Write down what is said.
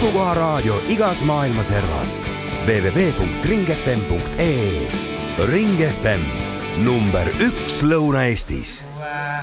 Mutukoha raadio igas maailma servas. www.ringfm.ee. Ring FM number 1 Lõuna-Eestis.